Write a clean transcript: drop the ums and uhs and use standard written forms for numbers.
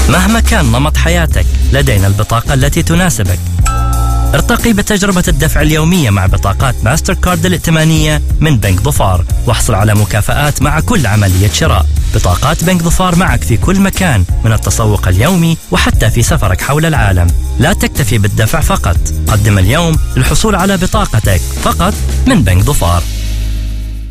مهما كان نمط حياتك لدينا البطاقة التي تناسبك. ارتقي بتجربة الدفع اليومية مع بطاقات ماستر كارد الائتمانية من بنك ظفار، واحصل على مكافآت مع كل عملية شراء. بطاقات بنك ظفار معك في كل مكان، من التسوق اليومي وحتى في سفرك حول العالم. لا تكتفي بالدفع فقط، قدم اليوم للحصول على بطاقتك فقط من بنك ظفار.